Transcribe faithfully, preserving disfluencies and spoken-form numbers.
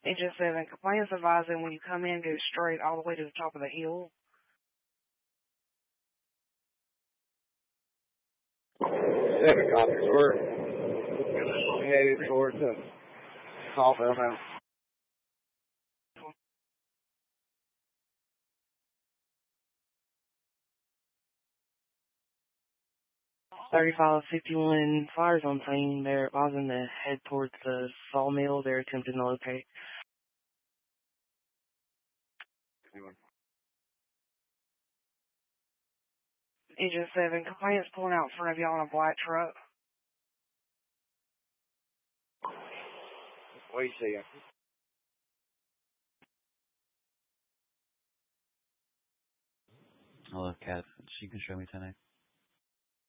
Agent seven, complaints advising when you come in, go straight all the way to the top of the hill. Seven copies. We're headed towards the Sawville now. thirty-five fifty-one fires on scene. They're advising to head towards the sawmill. They're attempting to locate. Agent seven, complaints pulling out in front of y'all in a black truck. What do you see? Hello, Kat. She can show me tonight.